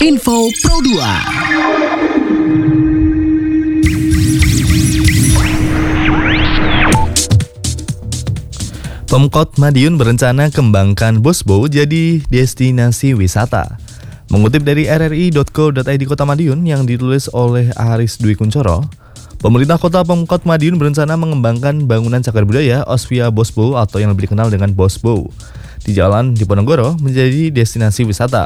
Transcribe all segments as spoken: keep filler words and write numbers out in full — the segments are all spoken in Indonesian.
Info Pro dua. Pemkot Madiun berencana kembangkan Bosbo jadi destinasi wisata. Mengutip dari r r i dot co dot i d Kota Madiun yang ditulis oleh Aris Dwi Kuncoro, pemerintah Kota Pemkot Madiun berencana mengembangkan bangunan cagar budaya Osvia Bosbo atau yang lebih dikenal dengan Bosbo di Jalan Diponegoro menjadi destinasi wisata.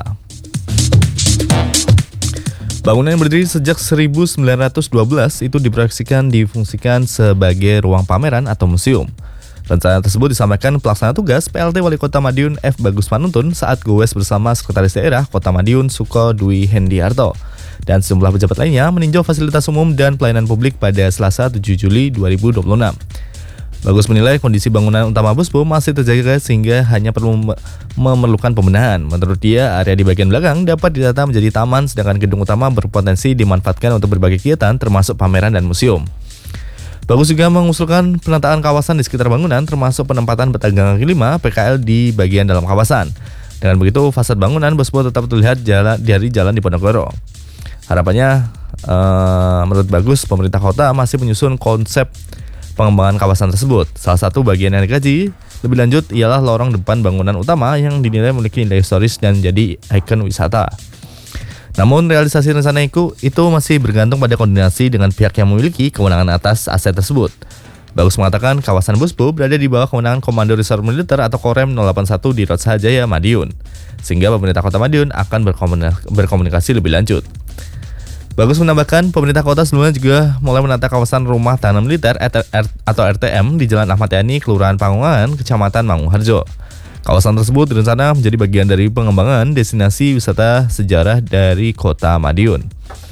Bangunan yang berdiri sejak seribu sembilan ratus dua belas itu diproyeksikan difungsikan sebagai ruang pameran atau museum. Rencana tersebut disampaikan pelaksana tugas P L T Wali Kota Madiun F. Bagus Panuntun saat gowes bersama Sekretaris Daerah Kota Madiun Suko Dwi Hendiarto dan sejumlah pejabat lainnya meninjau fasilitas umum dan pelayanan publik pada Selasa tujuh Juli dua ribu dua puluh enam. Bagus menilai kondisi bangunan utama Bosbo masih terjaga sehingga hanya perlu memerlukan pembenahan. Menurut dia, area di bagian belakang dapat ditata menjadi taman sedangkan gedung utama berpotensi dimanfaatkan untuk berbagai kegiatan termasuk pameran dan museum. Bagus juga mengusulkan penataan kawasan di sekitar bangunan termasuk penempatan pedagang kaki lima P K L di bagian dalam kawasan. Dengan begitu, fasad bangunan Bosbo tetap terlihat jalan dari Jalan Diponegoro. Harapannya, eh, menurut Bagus, pemerintah kota masih menyusun konsep pengembangan kawasan tersebut. Salah satu bagian yang dikaji lebih lanjut ialah lorong depan bangunan utama yang dinilai memiliki nilai historis dan jadi ikon wisata. Namun realisasi rencana itu, itu masih bergantung pada koordinasi dengan pihak yang memiliki kewenangan atas aset tersebut. Bagus mengatakan kawasan Bosbo berada di bawah kewenangan Komando Reserve Militer atau Korem nol delapan satu di Rotsha Jaya, Madiun, sehingga pemerintah kota Madiun akan berkomunikasi lebih lanjut. Bagus menambahkan pemerintah kota sebelumnya juga mulai menata kawasan rumah tahanan militer atau R T M di Jalan Ahmad Yani, Kelurahan Pangungan, Kecamatan Mangunharjo. Kawasan tersebut direncana menjadi bagian dari pengembangan destinasi wisata sejarah dari Kota Madiun.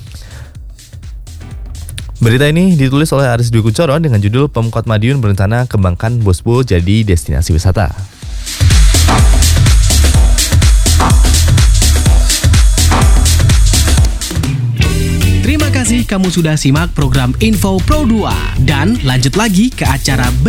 Berita ini ditulis oleh Aris Dwi Kuncoro dengan judul Pemkot Madiun berencana kembangkan Bosbo jadi destinasi wisata. Terima kasih kamu sudah simak program Info Pro dua dan lanjut lagi ke acara